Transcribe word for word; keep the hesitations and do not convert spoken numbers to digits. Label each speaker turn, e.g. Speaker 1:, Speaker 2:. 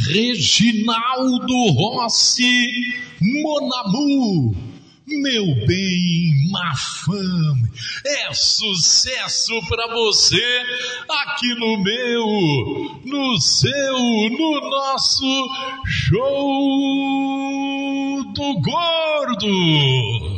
Speaker 1: Reginaldo Rossi, Monamu, meu bem, má fama, é sucesso pra você aqui no meu, no seu, no nosso Show do Gordo.